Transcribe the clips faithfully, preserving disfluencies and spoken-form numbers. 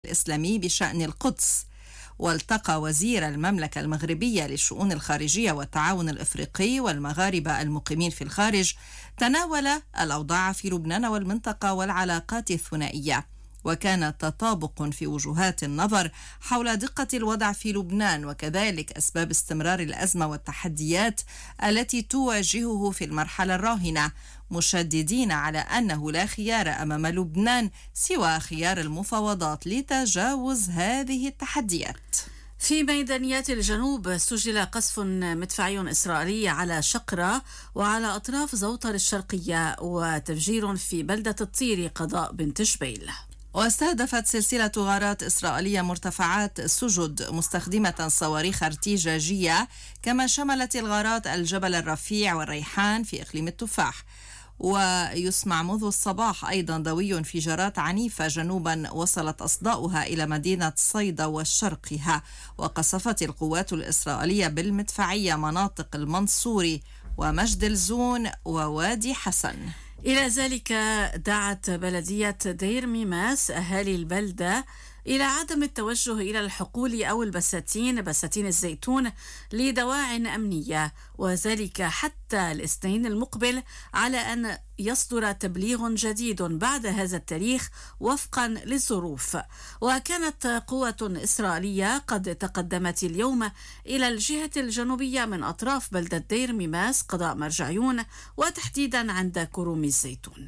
الإسلامي بشأن القدس. والتقى وزير المملكة المغربية للشؤون الخارجية والتعاون الإفريقي والمغاربة المقيمين في الخارج تناول الأوضاع في لبنان والمنطقة والعلاقات الثنائية، وكان تطابق في وجهات النظر حول دقة الوضع في لبنان وكذلك أسباب استمرار الأزمة والتحديات التي تواجهه في المرحلة الراهنة، مشددين على أنه لا خيار أمام لبنان سوى خيار المفاوضات لتجاوز هذه التحديات. في ميدانيات الجنوب سجل قصف مدفعي إسرائيلي على شقرة وعلى أطراف زوطر الشرقية وتفجير في بلدة الطير قضاء بنت جبيل. واستهدفت سلسلة غارات إسرائيلية مرتفعات سجد مستخدمة صواريخ ارتجاجية، كما شملت الغارات الجبل الرفيع والريحان في إقليم التفاح. ويسمع منذ الصباح أيضا دوي انفجارات عنيفة جنوبا وصلت أصداؤها إلى مدينة صيدا وشرقها، وقصفت القوات الإسرائيلية بالمدفعية مناطق المنصوري ومجد الزون ووادي حسن. إلى ذلك دعت بلدية دير ميماس أهالي البلدة إلى عدم التوجه إلى الحقول أو البساتين بساتين الزيتون لدواع أمنية، وذلك حتى الاثنين المقبل، على أن يصدر تبليغ جديد بعد هذا التاريخ وفقا للظروف. وكانت قوة إسرائيلية قد تقدمت اليوم إلى الجهة الجنوبية من أطراف بلدة دير ميماس قضاء مرجعيون، وتحديدا عند كروم الزيتون.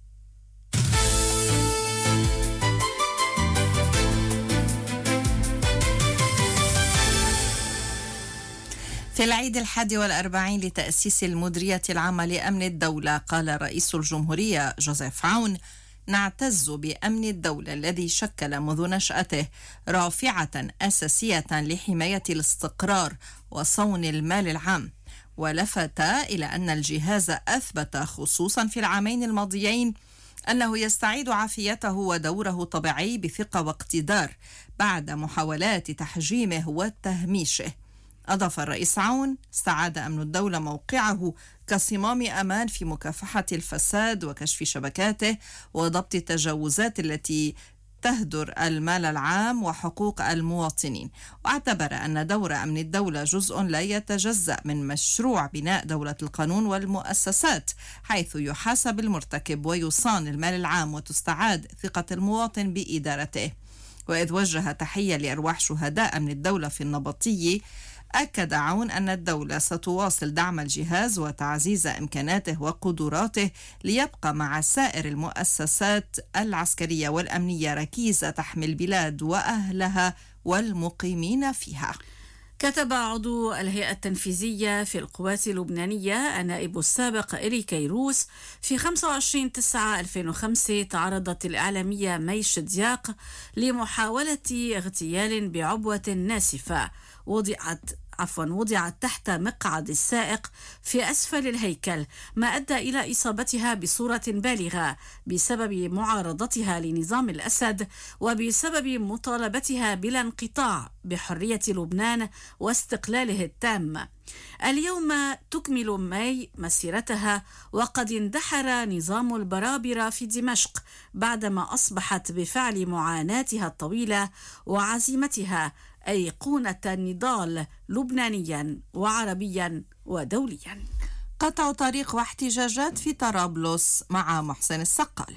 في العيد الحادي والأربعين لتأسيس المديرية العامة لأمن الدولة، قال رئيس الجمهورية جوزيف عون: نعتز بأمن الدولة الذي شكل منذ نشأته رافعة أساسية لحماية الاستقرار وصون المال العام. ولفت إلى أن الجهاز أثبت خصوصا في العامين الماضيين أنه يستعيد عافيته ودوره الطبيعي بثقة واقتدار بعد محاولات تحجيمه وتهميشه. أضاف الرئيس عون: استعاد أمن الدولة موقعه كصمام أمان في مكافحة الفساد وكشف شبكاته وضبط التجاوزات التي تهدر المال العام وحقوق المواطنين. واعتبر أن دور أمن الدولة جزء لا يتجزأ من مشروع بناء دولة القانون والمؤسسات، حيث يحاسب المرتكب ويصان المال العام وتستعاد ثقة المواطن بإدارته. وإذ وجه تحية لأرواح شهداء أمن الدولة في النبطي، أكد عون أن الدولة ستواصل دعم الجهاز وتعزيز إمكاناته وقدراته ليبقى مع سائر المؤسسات العسكرية والأمنية ركيزة تحمي البلاد وأهلها والمقيمين فيها. كتب عضو الهيئة التنفيذية في القوات اللبنانية النائب السابق إيري كيروس في خمسة وعشرين تسعة ألفين وخمسة: تعرضت الإعلامية ميش دياق لمحاولة اغتيال بعبوة ناسفة وضعت عفوا وضعت تحت مقعد السائق في أسفل الهيكل، ما أدى إلى إصابتها بصورة بالغة بسبب معارضتها لنظام الأسد وبسبب مطالبتها بلا انقطاع بحرية لبنان واستقلاله التام. اليوم تكمل ماي مسيرتها، وقد اندحر نظام البرابرة في دمشق بعدما أصبحت بفعل معاناتها الطويلة وعزيمتها أيقونة نضال لبنانيا وعربيا ودوليا. قطع طريق واحتجاجات في طرابلس مع محسن السقال.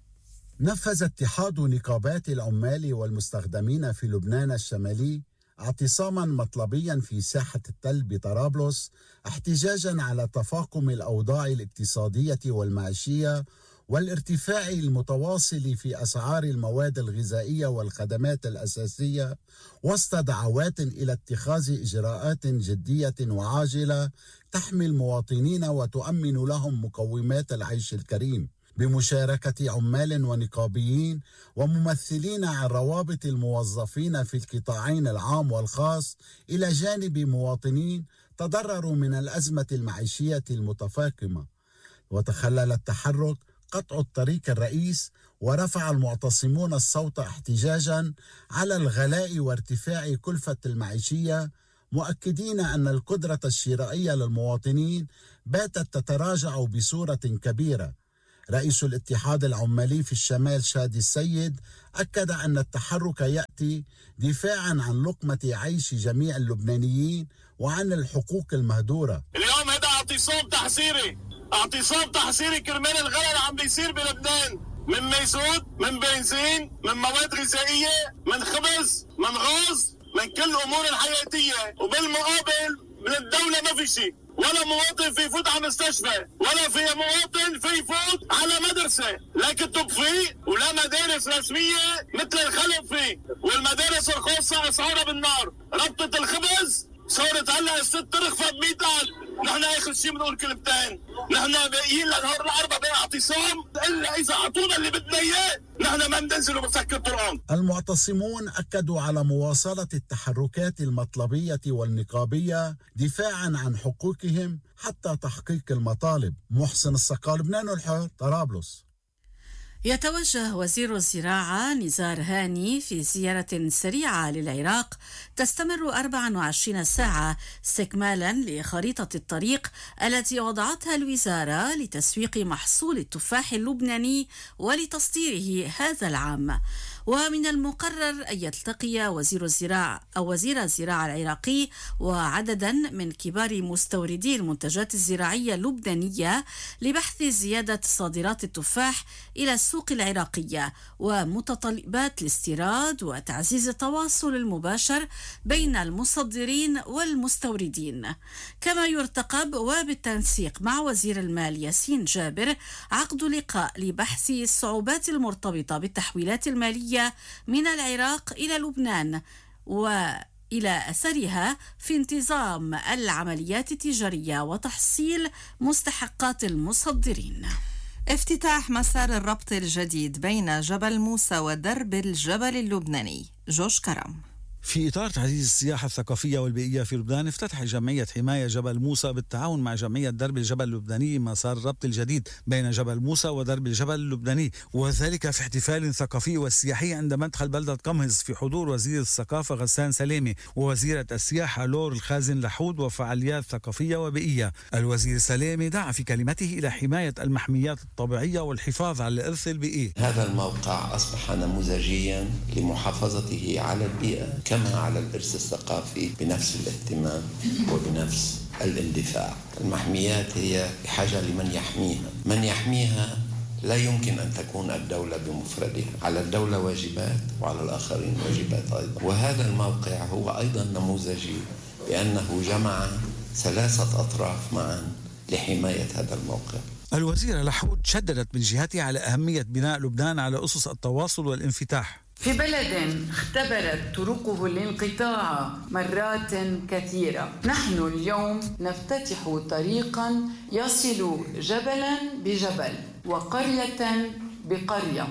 نفذ اتحاد نقابات العمال والمستخدمين في لبنان الشمالي اعتصاما مطلبيا في ساحة التل بطرابلس احتجاجا على تفاقم الأوضاع الاقتصادية والمعيشية والارتفاع المتواصل في أسعار المواد الغذائية والخدمات الأساسية، وسط دعوات إلى اتخاذ إجراءات جدية وعاجلة تحمي المواطنين وتؤمن لهم مقومات العيش الكريم، بمشاركة عمال ونقابيين وممثلين عن روابط الموظفين في القطاعين العام والخاص، إلى جانب مواطنين تضرروا من الأزمة المعيشية المتفاقمة. وتخلل التحرك قطع الطريق الرئيس، ورفع المعتصمون الصوت احتجاجا على الغلاء وارتفاع كلفة المعيشية، مؤكدين أن القدرة الشرائية للمواطنين باتت تتراجع بصورة كبيرة، رئيس الاتحاد العمالي في الشمال شادي السيد أكد أن التحرك يأتي دفاعا عن لقمة عيش جميع اللبنانيين وعن الحقوق المهدورة. اليوم هذا اعتصام تحذيري، اعتصام تحذيري كرمال الغلا اللي عم بيصير بلبنان، من ميزوت، من بنزين، من مواد غذائية، من خبز، من غاز، من كل الأمور الحياتية. وبالمقابل من الدولة ما في شيء، ولا مواطن في يفوت على مستشفى، ولا في مواطن في يفوت على مدرسة لا كتب فيه ولا مدارس رسمية مثل الخلق فيه. والمدارس الخاصة أسعارها بالنار. ربطة الخبز صارت هلا الست رخفت مئة ألف. نحن آخر شيء بنقول كلمتين، نحن باقيين لنهار الأربعاء باعتصام إلا إذا أعطونا اللي بدنا إياه. نحن ما بننزل وبنسكر طرقان. المعتصمون أكدوا على مواصلة التحركات المطلبية والنقابية دفاعا عن حقوقهم حتى تحقيق المطالب. محسن الصقال، لبنان الحر، طرابلس. يتوجه وزير الزراعة نزار هاني في زيارة سريعة للعراق تستمر أربع وعشرين ساعة استكمالا لخريطة الطريق التي وضعتها الوزارة لتسويق محصول التفاح اللبناني ولتصديره هذا العام. ومن المقرر أن يلتقي وزير الزراعة أو وزير الزراعة العراقي وعددا من كبار مستوردي المنتجات الزراعية اللبنانية لبحث زيادة صادرات التفاح إلى السوق العراقية ومتطلبات الاستيراد وتعزيز التواصل المباشر بين المصدرين والمستوردين. كما يرتقب وبالتنسيق مع وزير المال ياسين جابر عقد لقاء لبحث الصعوبات المرتبطة بالتحويلات المالية من العراق إلى لبنان وإلى أثرها في انتظام العمليات التجارية وتحصيل مستحقات المصدرين. افتتاح مسار الربط الجديد بين جبل موسى ودرب الجبل اللبناني. جوش كرم. في إطار تعزيز السياحة الثقافية والبيئية في لبنان، افتتح جمعية حماية جبل موسى بالتعاون مع جمعية درب الجبل اللبناني مسار الربط الجديد بين جبل موسى ودرب الجبل اللبناني، وذلك في احتفال ثقافي وسياحي عند مدخل بلدة قمهز في حضور وزير الثقافة غسان سلامي ووزيرة السياحة لور الخازن لحود وفعاليات ثقافية وبيئية. الوزير سلامي دعا في كلمته إلى حماية المحميات الطبيعية والحفاظ على الإرث البيئي. هذا الموقع أصبح نموذجيا لمحافظته على البيئة كما على الإرث الثقافي بنفس الاهتمام وبنفس الاندفاع. المحميات هي بحاجة لمن يحميها. من يحميها لا يمكن أن تكون الدولة بمفردها. على الدولة واجبات وعلى الآخرين واجبات أيضا. وهذا الموقع هو أيضا نموذجي بأنه جمع ثلاثة أطراف معا لحماية هذا الموقع. الوزيرة لحود شددت من جهتها على أهمية بناء لبنان على أسس التواصل والانفتاح. في بلد اختبرت طرقه الانقطاع مرات كثيرة، نحن اليوم نفتتح طريقا يصل جبلا بجبل وقرية بقرية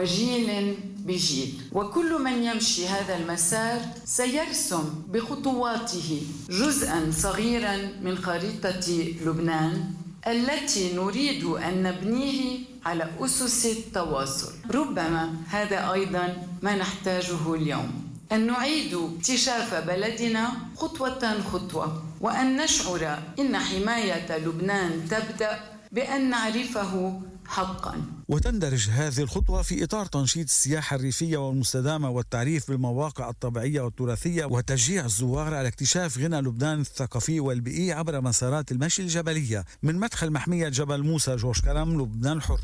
وجيل بجيل، وكل من يمشي هذا المسار سيرسم بخطواته جزءا صغيرا من خريطة لبنان التي نريد أن نبنيه على أسس التواصل. ربما هذا أيضا ما نحتاجه اليوم، أن نعيد اكتشاف بلدنا خطوة خطوة، وأن نشعر إن حماية لبنان تبدأ بأن نعرفه حقا. وتندرج هذه الخطوة في إطار تنشيط السياحة الريفية والمستدامة والتعريف بالمواقع الطبيعية والتراثية وتشجيع الزوار على اكتشاف غنى لبنان الثقافي والبيئي عبر مسارات المشي الجبلية. من مدخل محمية جبل موسى، جوش كرم، لبنان الحر.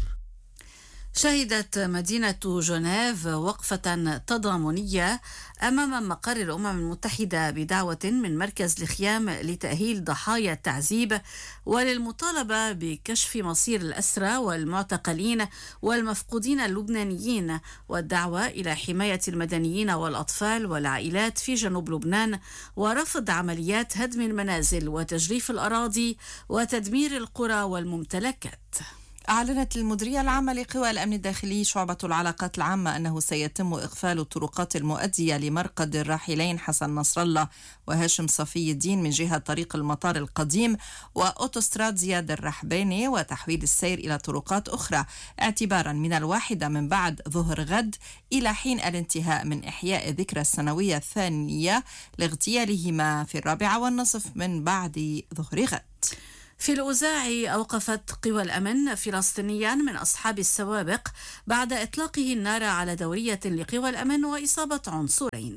شهدت مدينة جنيف وقفة تضامنية أمام مقر الأمم المتحدة بدعوة من مركز الخيام لتأهيل ضحايا التعذيب وللمطالبة بكشف مصير الأسرى والمعتقلين والمفقودين اللبنانيين، والدعوة إلى حماية المدنيين والأطفال والعائلات في جنوب لبنان ورفض عمليات هدم المنازل وتجريف الأراضي وتدمير القرى والممتلكات. أعلنت المديرية العامة لقوى الأمن الداخلي شعبة العلاقات العامة أنه سيتم إقفال الطرقات المؤدية لمرقد الراحلين حسن نصر الله وهاشم صفي الدين من جهة طريق المطار القديم وأوتوستراد زياد الرحباني وتحويل السير إلى طرقات أخرى اعتبارا من الواحدة من بعد ظهر غد إلى حين الانتهاء من إحياء الذكرى السنوية الثانية لاغتيالهما في الرابعة والنصف من بعد ظهر غد. في الأوزاع أوقفت قوى الأمن فلسطينيا من أصحاب السوابق بعد إطلاقه النار على دورية لقوى الأمن وإصابة عنصرين.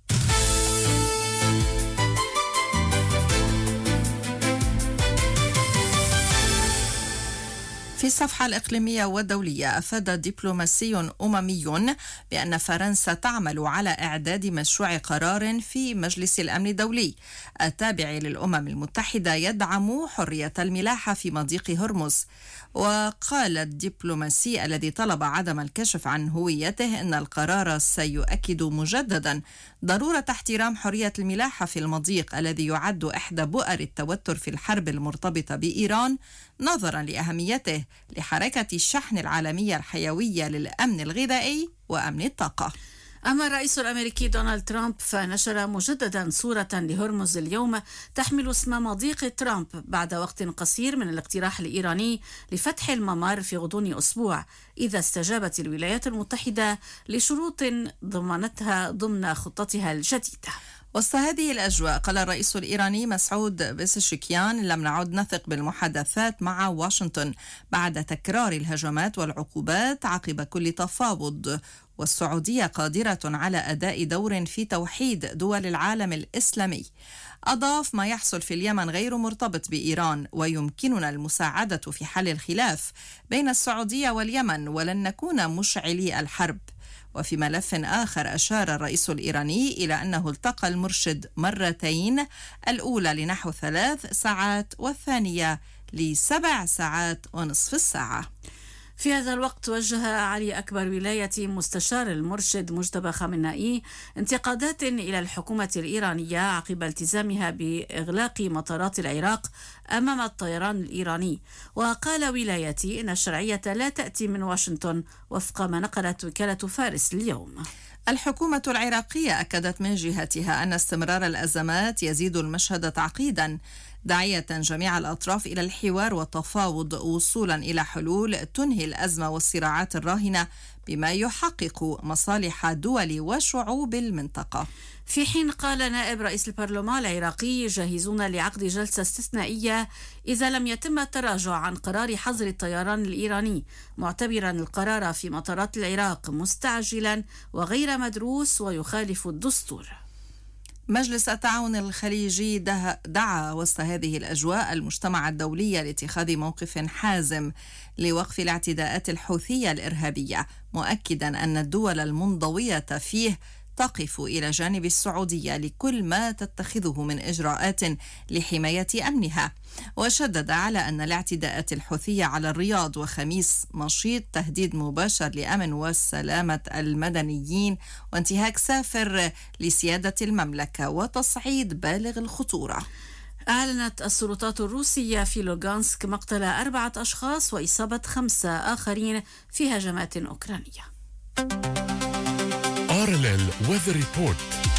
في الصفحة الإقليمية والدولية، أفاد دبلوماسي أممي بأن فرنسا تعمل على إعداد مشروع قرار في مجلس الأمن الدولي التابع للأمم المتحدة يدعم حرية الملاحة في مضيق هرمز. وقال الدبلوماسي الذي طلب عدم الكشف عن هويته إن القرار سيؤكد مجددا ضرورة احترام حرية الملاحة في المضيق الذي يعد إحدى بؤر التوتر في الحرب المرتبطة بإيران، نظرا لأهميته لحركة الشحن العالمية الحيوية للأمن الغذائي وأمن الطاقة. أما الرئيس الأمريكي دونالد ترامب فنشر مجددا صورة لهرمز اليوم تحمل اسم مضيق ترامب بعد وقت قصير من الاقتراح الإيراني لفتح الممر في غضون أسبوع إذا استجابت الولايات المتحدة لشروط ضمنتها ضمن خطتها الجديدة. وسط هذه الأجواء قال الرئيس الإيراني مسعود بيزشكيان: لم نعد نثق بالمحادثات مع واشنطن بعد تكرار الهجمات والعقوبات عقب كل تفاوض، والسعودية قادرة على أداء دور في توحيد دول العالم الإسلامي. أضاف: ما يحصل في اليمن غير مرتبط بإيران، ويمكننا المساعدة في حل الخلاف بين السعودية واليمن ولن نكون مشعلي الحرب. وفي ملف آخر أشار الرئيس الإيراني إلى أنه التقى المرشد مرتين، الأولى لنحو ثلاث ساعات والثانية لسبع ساعات ونصف الساعة. في هذا الوقت وجه علي أكبر ولاية مستشار المرشد مجتبى خامنئي انتقادات إلى الحكومة الإيرانية عقب التزامها بإغلاق مطارات العراق أمام الطيران الإيراني. وقال ولايتي إن الشرعية لا تأتي من واشنطن وفق ما نقلت وكالة فارس اليوم. الحكومة العراقية أكدت من جهتها أن استمرار الأزمات يزيد المشهد تعقيدا، داعية جميع الأطراف إلى الحوار والتفاوض وصولا إلى حلول تنهي الأزمة والصراعات الراهنة بما يحقق مصالح دول وشعوب المنطقة. في حين قال نائب رئيس البرلمان العراقي: جاهزون لعقد جلسة استثنائية إذا لم يتم التراجع عن قرار حظر الطيران الإيراني، معتبرا القرار في مطارات العراق مستعجلا وغير مدروس ويخالف الدستور. مجلس التعاون الخليجي دعا وسط هذه الأجواء المجتمع الدولي لاتخاذ موقف حازم لوقف الاعتداءات الحوثية الإرهابية، مؤكدا أن الدول المنضوية فيه تقف إلى جانب السعودية لكل ما تتخذه من إجراءات لحماية أمنها. وشدد على أن الاعتداءات الحوثية على الرياض وخميس مشيط تهديد مباشر لأمن وسلامة المدنيين وانتهاك سافر لسيادة المملكة وتصعيد بالغ الخطورة. أعلنت السلطات الروسية في لوغانسك مقتل أربعة أشخاص وإصابة خمسة آخرين في هجمات أوكرانية. آر إل إل Weather Report.